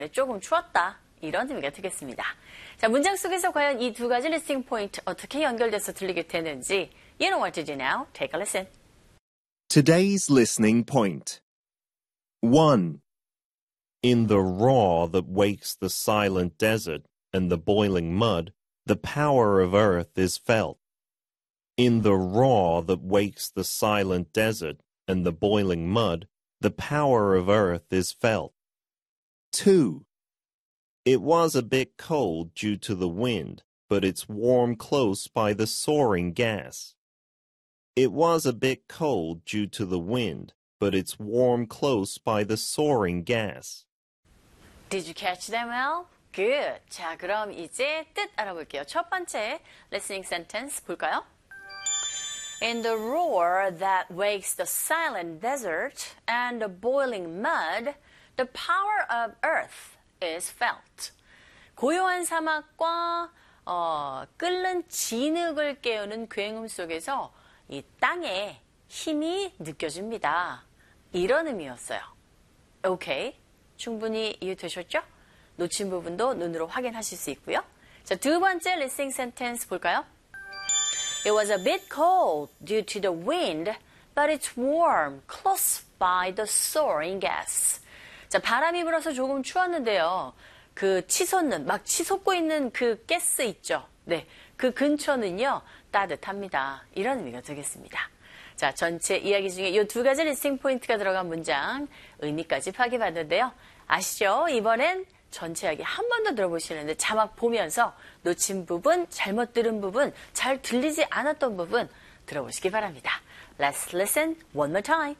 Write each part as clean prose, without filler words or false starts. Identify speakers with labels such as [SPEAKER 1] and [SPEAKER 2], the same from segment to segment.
[SPEAKER 1] 조금 추웠다. 이런 의미가 되겠습니다. 자, 문장 속에서 과연 이 두 가지 리스닝 포인트 어떻게 연결돼서 들리게 되는지 You know what to do now. Take a listen.
[SPEAKER 2] Today's listening point. 1. In the roar that wakes the silent desert and the boiling mud, the power of earth is felt. In the roar that wakes the silent desert and the boiling mud, the power of earth is felt. 2. It was a bit cold due to the wind, but it's warm close by the soaring gas. It was a bit cold due to the wind, but it's warm close by the soaring gas.
[SPEAKER 1] Did you catch them well? Good. 자, 그럼 이제 뜻 알아볼게요. 첫 번째 listening sentence 볼까요? In the roar that wakes the silent desert and the boiling mud, the power of earth is felt. 고요한 사막과 끓는 진흙을 깨우는 굉음 속에서 이 땅에 힘이 느껴집니다. 이런 의미였어요. 오케이. 충분히 이해되셨죠? 놓친 부분도 눈으로 확인하실 수 있고요. 자, 두 번째 listening sentence 볼까요? It was a bit cold due to the wind, but it's warm close by the soaring gas. 자, 바람이 불어서 조금 추웠는데요. 그 치솟는, 막 치솟고 있는 그 가스 있죠? 네. 그 근처는요, 따뜻합니다. 이런 의미가 되겠습니다. 자, 전체 이야기 중에 이 두 가지 리스닝 포인트가 들어간 문장, 의미까지 파악해봤는데요. 아시죠? 이번엔 전체 이야기 한 번 더 들어보시는데 자막 보면서 놓친 부분, 잘못 들은 부분, 잘 들리지 않았던 부분 들어보시기 바랍니다. Let's listen one more time.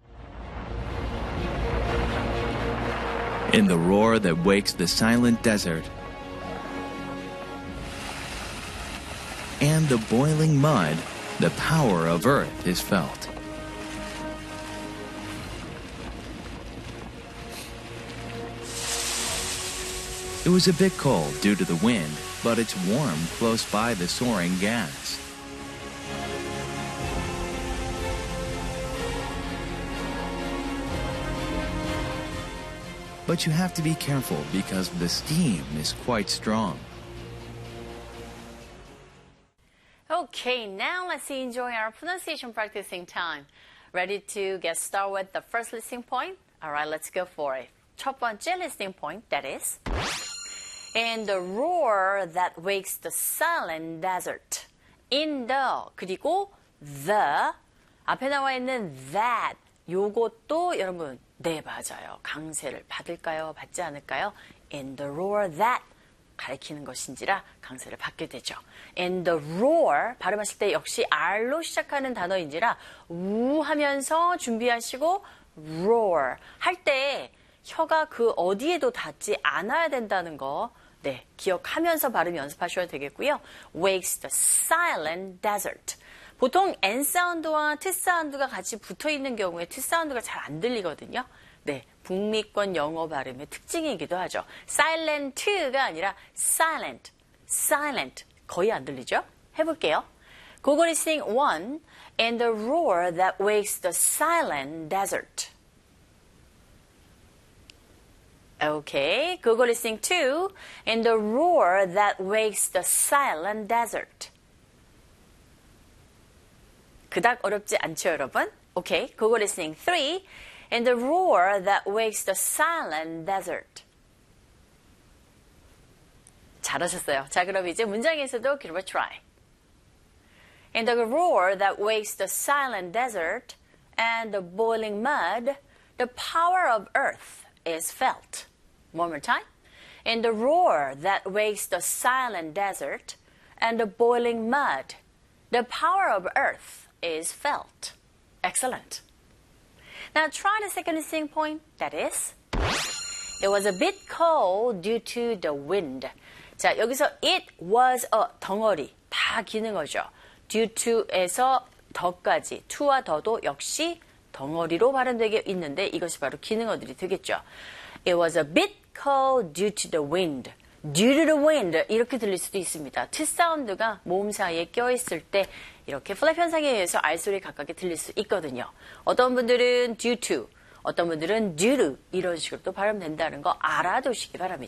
[SPEAKER 3] In the roar that wakes the silent desert and the boiling mud, the power of earth is felt. It was a bit cold due to the wind, but it's warm close by the soaring gas. But you have to be careful because the steam is quite strong.
[SPEAKER 1] Okay, now let's enjoy our pronunciation practicing time. Ready to get started with the first listening point? All right, let's go for it. 첫 번째 listening point, that is, in the roar that wakes the silent desert. In the, 그리고 the, 앞에 나와 있는 that, 요것도 여러분, 네, 맞아요. 강세를 받을까요? 받지 않을까요? In the roar that 가리키는 것인지라 강세를 받게 되죠. In the roar 발음하실 때 역시 R로 시작하는 단어인지라 우 하면서 준비하시고 roar 할 때 혀가 그 어디에도 닿지 않아야 된다는 거 네, 기억하면서 발음 연습하셔야 되겠고요. Wakes the silent desert. 보통 N 사운드와 T 사운드가 같이 붙어 있는 경우에 T 사운드가 잘 안 들리거든요. 네, 북미권 영어 발음의 특징이기도 하죠. silent가 아니라 silent, silent. 거의 안 들리죠? 해볼게요. Google listening 1. In the roar that wakes the silent desert. Okay, Google listening 2. In the roar that wakes the silent desert. 그닥 어렵지 않죠, 여러분? Okay, Google listening 3. In the roar that wakes the silent desert. 잘하셨어요. 자, 그럼 이제 문장에서도 give it a try. In the roar that wakes the silent desert and the boiling mud, the power of earth is felt. One more time. In the roar that wakes the silent desert and the boiling mud, the power of earth is felt. Excellent. Now try the second listening point, that is, it was a bit cold due to the wind. 자, 여기서 it was a 덩어리, 다 기능어죠. due to에서 더까지, to와 더도 역시 덩어리로 발음되게 있는데 이것이 바로 기능어들이 되겠죠. It was a bit cold due to the wind. due to the wind 이렇게 들릴 수도 있습니다. T 사운드가 모음 사이에 껴있을 때 이렇게 플랩 현상에 의해서 R 소리 가깝게 들릴 수 있거든요. 어떤 분들은 due to, 어떤 분들은 due to 이런 식으로 또 발음된다는 거 알아두시기 바랍니다.